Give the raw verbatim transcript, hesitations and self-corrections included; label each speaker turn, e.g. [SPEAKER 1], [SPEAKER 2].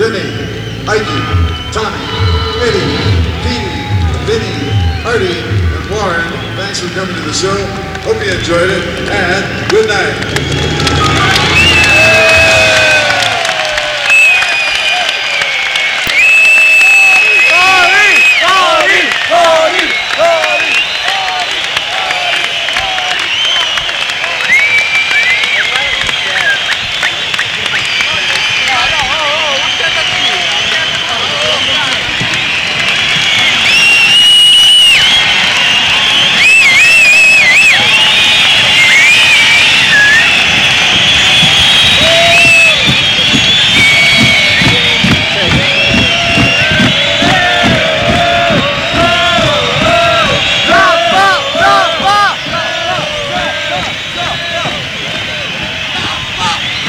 [SPEAKER 1] Lenny, Ike, Tommy, Eddie, Petey, Vinny, Artie, and Warren, thanks for coming to the show. Hope you enjoyed it, and good night.